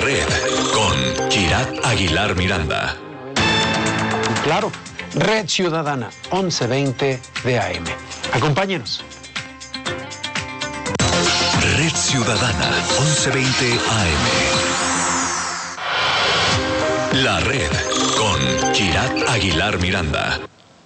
red con Kirat Aguilar Miranda. Claro, Red Ciudadana, 11:20 de AM. Acompáñenos. Red Ciudadana, 11:20 AM. La red con Kirat Aguilar Miranda.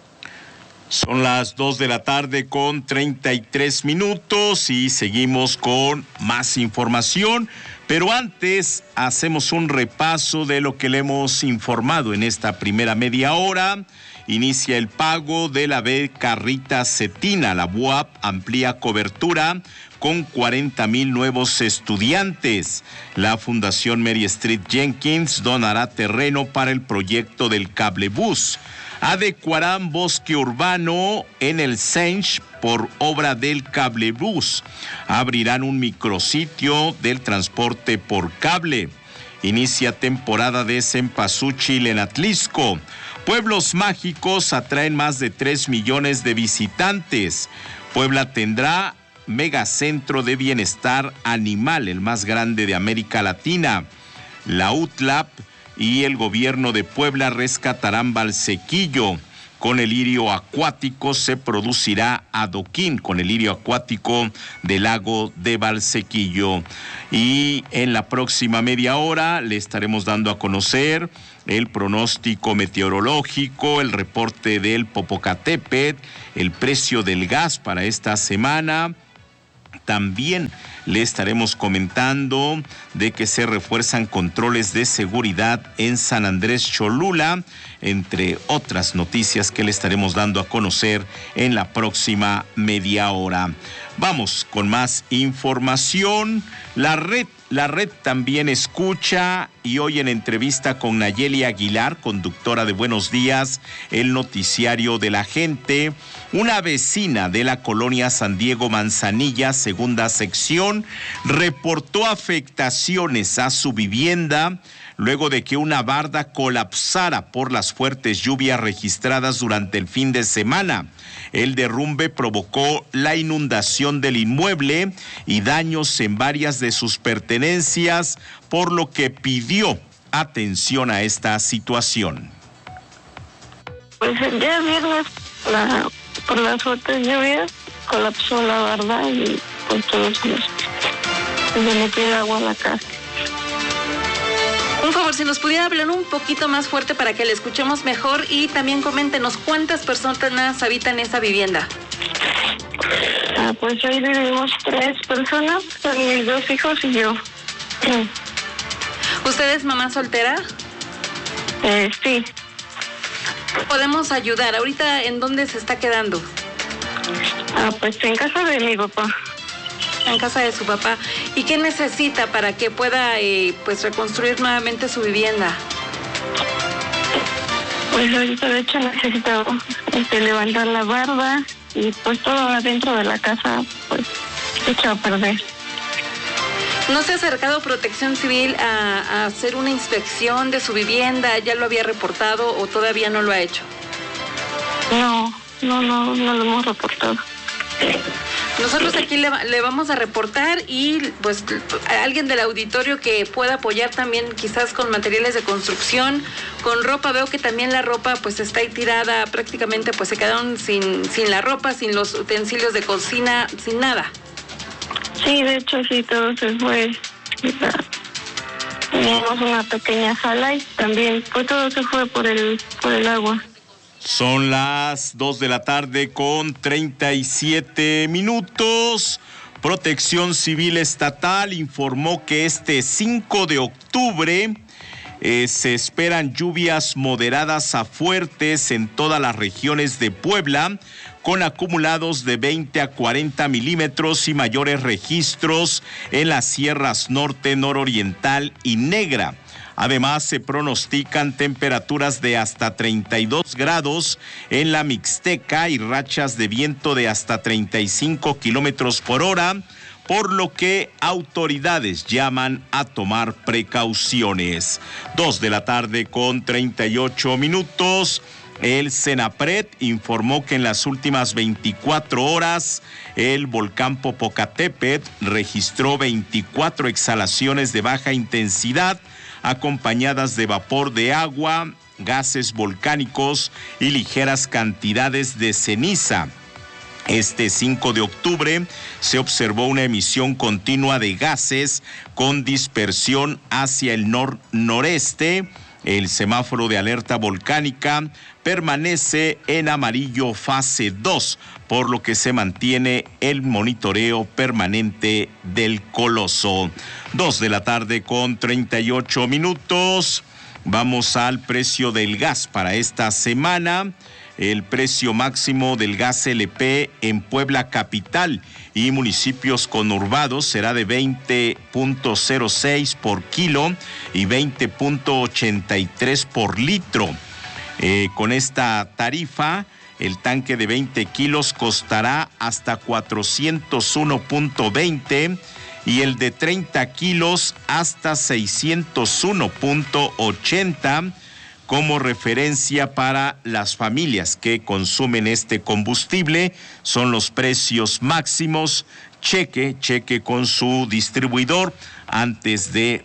Son las 2 de la tarde con 33 minutos y seguimos con más información, pero antes hacemos un repaso de lo que le hemos informado en esta primera media hora. Inicia el pago de la beca Rita Cetina. La UAP amplía cobertura con 40,000 nuevos estudiantes. La Fundación Mary Street Jenkins donará terreno para el proyecto del cablebús. Adecuarán bosque urbano en el Sench por obra del cablebús. Abrirán un micrositio del transporte por cable. Inicia temporada de cempasúchil en Atlisco. Pueblos mágicos atraen más de 3 millones de visitantes. Puebla tendrá megacentro de bienestar animal, el más grande de América Latina. La UTLAP y el gobierno de Puebla rescatarán Valsequillo. Con el lirio acuático se producirá adoquín con el lirio acuático del lago de Valsequillo. Y en la próxima media hora le estaremos dando a conocer el pronóstico meteorológico, el reporte del Popocatépetl, el precio del gas para esta semana. También le estaremos comentando de que se refuerzan controles de seguridad en San Andrés Cholula, entre otras noticias que le estaremos dando a conocer en la próxima media hora. Vamos con más información. La red también escucha y hoy en entrevista con Nayeli Aguilar, conductora de Buenos Días, el noticiario de la gente, una vecina de la colonia San Diego Manzanilla, segunda sección, reportó afectaciones a su vivienda luego de que una barda colapsara por las fuertes lluvias registradas durante el fin de semana. El derrumbe provocó la inundación del inmueble y daños en varias de sus pertenencias, por lo que pidió atención a esta situación. Pues el día viernes, por las fuertes lluvias, colapsó la barda y pues todos se metió el agua a la casa. Un favor, si nos pudiera hablar un poquito más fuerte para que le escuchemos mejor y también coméntenos cuántas personas habitan esa vivienda. Pues hoy vivimos 3 personas, son mis 2 hijos y yo. ¿Usted es mamá soltera? Sí. ¿Podemos ayudar? ¿Ahorita en dónde se está quedando? Pues en casa de mi papá. En casa de su papá. ¿Y qué necesita para que pueda pues reconstruir nuevamente su vivienda? Pues ahorita de hecho necesito levantar la barda y pues todo adentro de la casa pues echado a perder. ¿No se ha acercado Protección Civil a hacer una inspección de su vivienda? ¿Ya lo había reportado o todavía no lo ha hecho? No lo hemos reportado. Nosotros aquí le vamos a reportar y pues alguien del auditorio que pueda apoyar también quizás con materiales de construcción, con ropa. Veo que también la ropa pues está ahí tirada, prácticamente pues se quedaron sin la ropa, sin los utensilios de cocina, sin nada. Sí, de hecho sí, todo se fue. Teníamos una pequeña sala y también pues todo se fue por el agua. Son las 2 de la tarde con 37 minutos. Protección Civil Estatal informó que este 5 de octubre se esperan lluvias moderadas a fuertes en todas las regiones de Puebla, con acumulados de 20 a 40 milímetros y mayores registros en las sierras norte, nororiental y negra. Además, se pronostican temperaturas de hasta 32 grados en la Mixteca y rachas de viento de hasta 35 kilómetros por hora, por lo que autoridades llaman a tomar precauciones. 2 de la tarde con 38 minutos. El Senapred informó que en las últimas 24 horas el volcán Popocatépetl registró 24 exhalaciones de baja intensidad acompañadas de vapor de agua, gases volcánicos y ligeras cantidades de ceniza. Este 5 de octubre se observó una emisión continua de gases con dispersión hacia el noreste. El semáforo de alerta volcánica permanece en amarillo fase 2, por lo que se mantiene el monitoreo permanente del coloso. 2:38 p.m. Vamos al precio del gas para esta semana. El precio máximo del gas LP en Puebla capital y municipios conurbados será de 20.06 por kilo y 20.83 por litro. Con esta tarifa, el tanque de 20 kilos costará hasta 401.20 y el de 30 kilos hasta 601.80. Como referencia para las familias que consumen este combustible, son los precios máximos. Cheque con su distribuidor antes de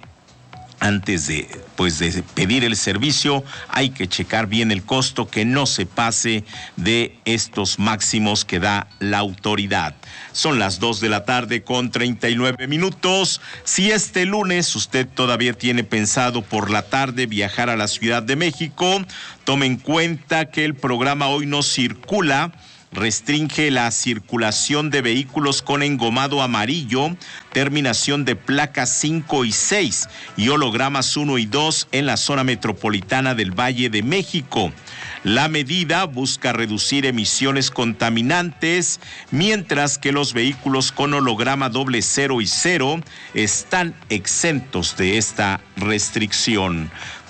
pedir el servicio. Hay que checar bien el costo, que no se pase de estos máximos que da la autoridad. Son las 2:39 p.m. Si este lunes usted todavía tiene pensado por la tarde viajar a la Ciudad de México, tome en cuenta que el programa Hoy No Circula restringe la circulación de vehículos con engomado amarillo, terminación de placas 5 y 6 y hologramas 1 y 2 en la zona metropolitana del Valle de México. La medida busca reducir emisiones contaminantes, mientras que los vehículos con holograma 00 y 0 están exentos de esta restricción.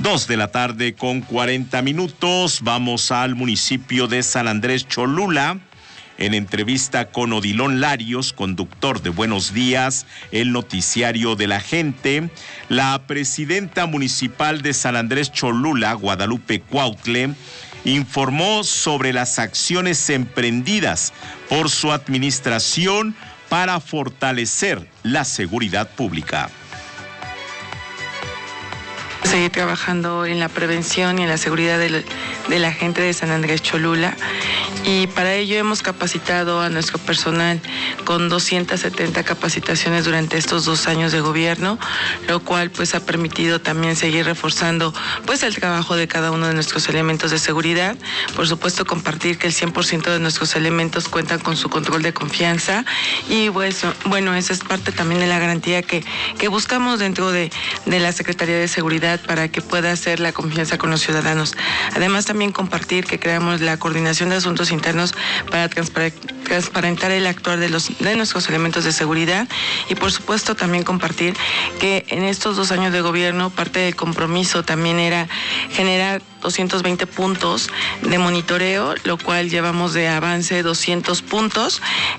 2:40 p.m. Vamos al municipio de San Andrés Cholula. En entrevista con Odilon Larios, conductor de Buenos Días, el noticiario de la gente, la presidenta municipal de San Andrés Cholula, Guadalupe Cuautle, informó sobre las acciones emprendidas por su administración para fortalecer la seguridad pública. Seguir trabajando en la prevención y en la seguridad de la gente de San Andrés Cholula, y para ello hemos capacitado a nuestro personal con 270 capacitaciones durante estos 2 años de gobierno, lo cual pues ha permitido también seguir reforzando pues el trabajo de cada uno de nuestros elementos de seguridad. Por supuesto, compartir que el 100% de nuestros elementos cuentan con su control de confianza, y pues bueno, esa es parte también de la garantía que buscamos dentro de la Secretaría de Seguridad, para que pueda hacer la confianza con los ciudadanos. Además, también compartir que creamos la Coordinación de Asuntos Internos para transparentar el actuar de nuestros elementos de seguridad, y por supuesto también compartir que en estos 2 años de gobierno parte del compromiso también era generar 220 puntos de monitoreo, lo cual llevamos de avance 200 puntos.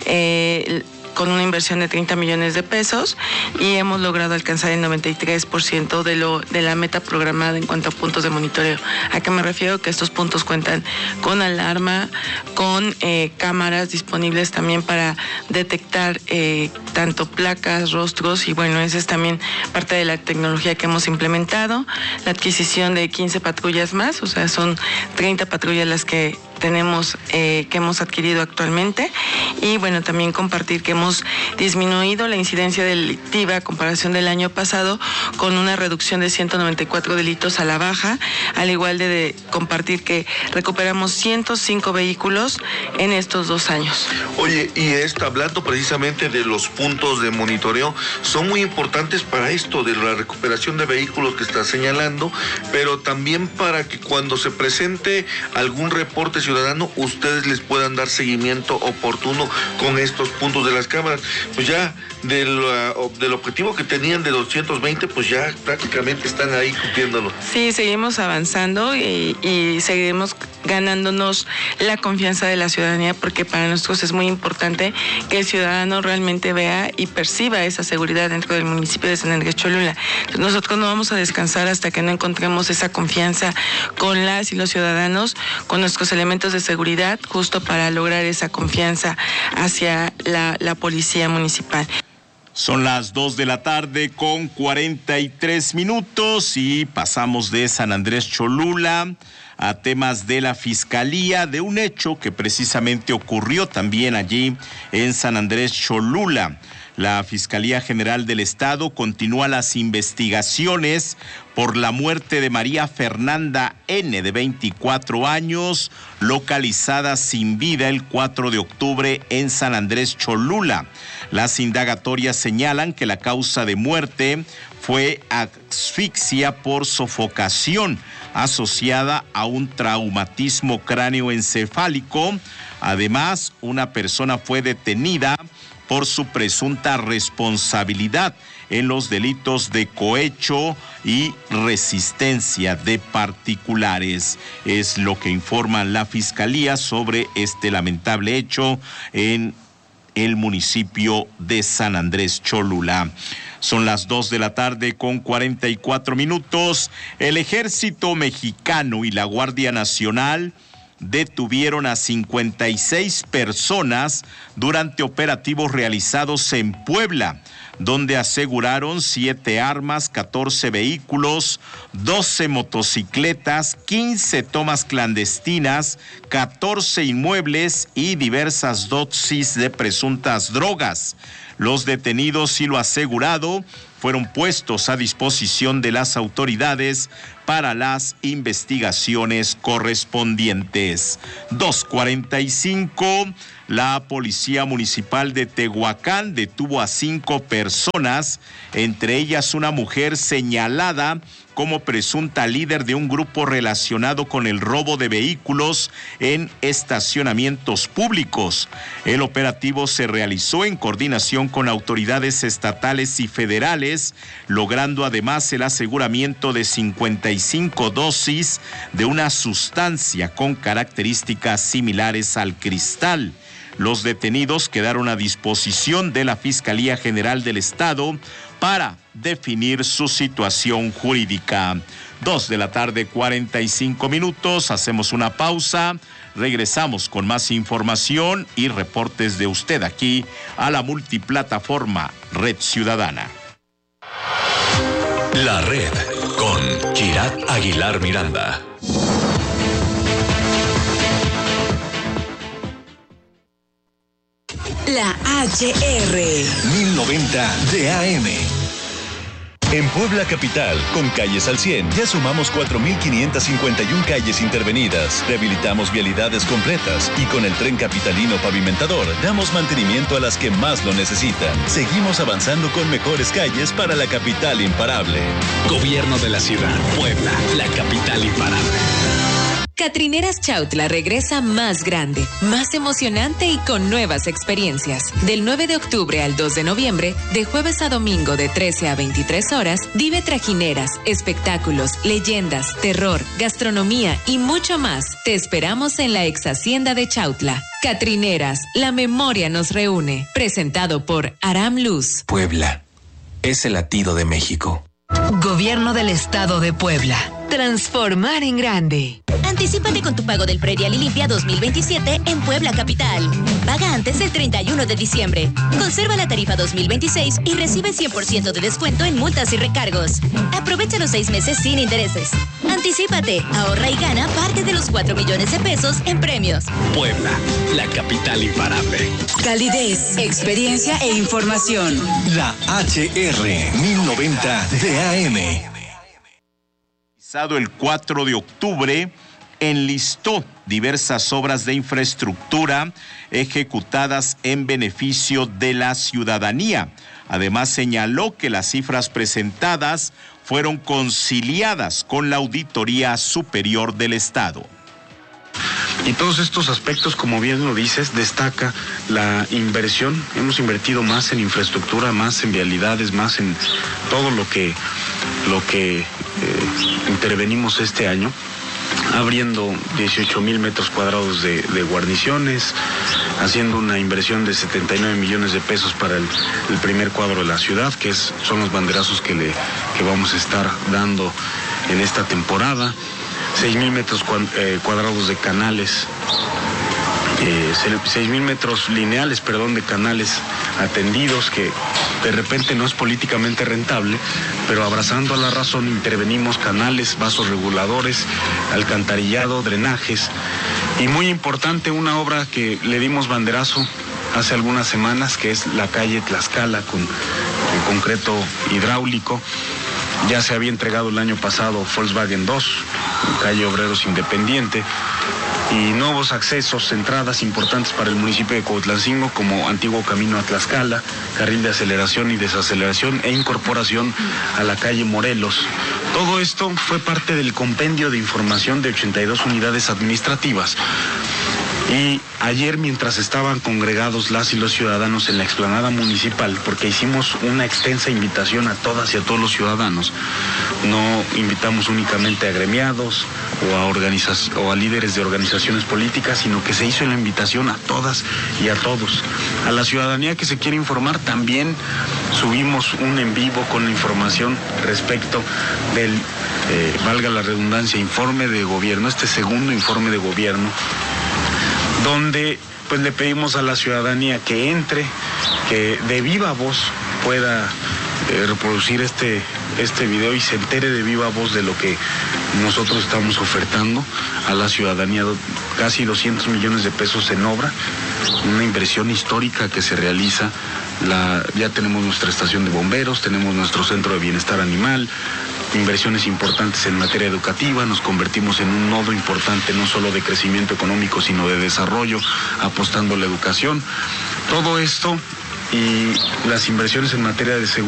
Con una inversión de 30 millones de pesos, y hemos logrado alcanzar el 93% de la meta programada en cuanto a puntos de monitoreo. ¿A qué me refiero? Que estos puntos cuentan con alarma, con cámaras disponibles también para detectar tanto placas, rostros, y bueno, esa es también parte de la tecnología que hemos implementado. La adquisición de 15 patrullas más, o sea, son 30 patrullas las que tenemos, que hemos adquirido actualmente, y bueno, también compartir que hemos disminuido la incidencia delictiva a comparación del año pasado, con una reducción de 194 delitos a la baja, al igual de compartir que recuperamos 105 vehículos en estos 2 años. Oye, y hablando precisamente de los puntos de monitoreo, son muy importantes para esto de la recuperación de vehículos que está señalando, pero también para que cuando se presente algún reporte ciudadano, ustedes les puedan dar seguimiento oportuno con estos puntos de las cámaras. Pues ya del objetivo que tenían de 220, pues ya prácticamente están ahí cumpliéndolo. Sí, seguimos avanzando y seguiremos ganándonos la confianza de la ciudadanía, porque para nosotros es muy importante que el ciudadano realmente vea y perciba esa seguridad dentro del municipio de San Andrés Cholula. Nosotros no vamos a descansar hasta que no encontremos esa confianza con las y los ciudadanos, con nuestros elementos de seguridad, justo para lograr esa confianza hacia la policía municipal. Son las 2 de la tarde con 43 minutos y pasamos de San Andrés Cholula a temas de la Fiscalía, de un hecho que precisamente ocurrió también allí en San Andrés Cholula. La Fiscalía General del Estado continúa las investigaciones por la muerte de María Fernanda N., de 24 años, localizada sin vida el 4 de octubre en San Andrés Cholula. Las indagatorias señalan que la causa de muerte fue asfixia por sofocación asociada a un traumatismo cráneoencefálico. Además, una persona fue detenida por su presunta responsabilidad en los delitos de cohecho y resistencia de particulares. Es lo que informa la Fiscalía sobre este lamentable hecho en el municipio de San Andrés Cholula. Son las 2 de la tarde con 44 minutos. El Ejército Mexicano y la Guardia Nacional detuvieron a 56 personas durante operativos realizados en Puebla, donde aseguraron 7 armas, 14 vehículos, 12 motocicletas, 15 tomas clandestinas, 14 inmuebles y diversas dosis de presuntas drogas. Los detenidos y lo asegurado fueron puestos a disposición de las autoridades para las investigaciones correspondientes. 2:45, la Policía Municipal de Tehuacán detuvo a 5 personas, entre ellas una mujer señalada como presunta líder de un grupo relacionado con el robo de vehículos en estacionamientos públicos. El operativo se realizó en coordinación con autoridades estatales y federales, logrando además el aseguramiento de 55 dosis de una sustancia con características similares al cristal. Los detenidos quedaron a disposición de la Fiscalía General del Estado para definir su situación jurídica. 2 de la tarde, 45 minutos. Hacemos una pausa. Regresamos con más información y reportes de usted aquí a la multiplataforma Red Ciudadana. La Red con Kirat Aguilar Miranda. La HR 1090 de AM. En Puebla Capital, con Calles al 100, ya sumamos 4,551 calles intervenidas, rehabilitamos vialidades completas y con el Tren Capitalino Pavimentador damos mantenimiento a las que más lo necesitan. Seguimos avanzando con mejores calles para la capital imparable. Gobierno de la Ciudad, Puebla, la capital imparable. Catrineras Chautla regresa más grande, más emocionante y con nuevas experiencias. Del 9 de octubre al 2 de noviembre, de jueves a domingo de 13 a 23 horas, vive trajineras, espectáculos, leyendas, terror, gastronomía y mucho más. Te esperamos en la ex hacienda de Chautla. Catrineras, la memoria nos reúne. Presentado por Aram Luz. Puebla es el latido de México. Gobierno del Estado de Puebla. Transformar en grande. Anticípate con tu pago del Predial y Limpia 2027 en Puebla Capital. Paga antes del 31 de diciembre. Conserva la tarifa 2026 y recibe 100% de descuento en multas y recargos. Aprovecha los 6 meses sin intereses. Anticípate, ahorra y gana parte de los 4 millones de pesos en premios. Puebla, la capital imparable. Calidez, experiencia e información. La HR 1090 de AM. El 4 de octubre enlistó diversas obras de infraestructura ejecutadas en beneficio de la ciudadanía. Además, señaló que las cifras presentadas fueron conciliadas con la Auditoría Superior del Estado. Y todos estos aspectos, como bien lo dices, destaca la inversión. Hemos invertido más en infraestructura, más en vialidades, más en todo lo que intervenimos este año. abriendo 18,000 metros cuadrados de guarniciones, haciendo una inversión de 79 millones de pesos para el primer cuadro de la ciudad, que son los banderazos que vamos a estar dando en esta temporada. 6,000 metros cuadrados de canales, 6,000 metros lineales, de canales atendidos, que de repente no es políticamente rentable, pero abrazando a la razón intervenimos canales, vasos reguladores, alcantarillado, drenajes, y muy importante, una obra que le dimos banderazo hace algunas semanas, que es la calle Tlaxcala con concreto hidráulico. Ya se había entregado el año pasado Volkswagen 2, calle Obreros Independiente, y nuevos accesos, entradas importantes para el municipio de Cuautlancingo, como antiguo camino a Tlaxcala, carril de aceleración y desaceleración e incorporación a la calle Morelos. Todo esto fue parte del compendio de información de 82 unidades administrativas. Y ayer, mientras estaban congregados las y los ciudadanos en la explanada municipal, porque hicimos una extensa invitación a todas y a todos los ciudadanos, no invitamos únicamente a agremiados o a líderes de organizaciones políticas, sino que se hizo la invitación a todas y a todos. A la ciudadanía que se quiere informar, también subimos un en vivo con la información respecto del, valga la redundancia, informe de gobierno, este segundo informe de gobierno, donde pues le pedimos a la ciudadanía que entre, que de viva voz pueda reproducir este video y se entere de viva voz de lo que nosotros estamos ofertando a la ciudadanía. Casi 200 millones de pesos en obra, una inversión histórica que se realiza. Ya tenemos nuestra estación de bomberos, tenemos nuestro centro de bienestar animal, inversiones importantes en materia educativa, nos convertimos en un nodo importante no solo de crecimiento económico, sino de desarrollo, apostando a la educación. Todo esto y las inversiones en materia de seguridad